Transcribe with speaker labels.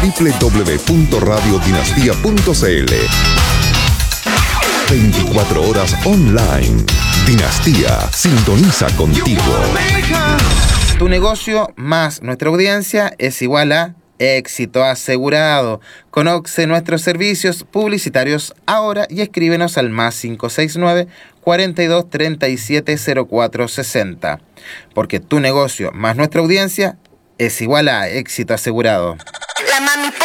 Speaker 1: www.radiodinastia.cl. 24 horas online. Dinastía sintoniza contigo.
Speaker 2: Tu negocio más nuestra audiencia es igual a éxito asegurado. Conoce nuestros servicios publicitarios ahora y escríbenos al +569 42 37 04 60. Porque tu negocio más nuestra audiencia es igual a éxito asegurado.
Speaker 3: La mami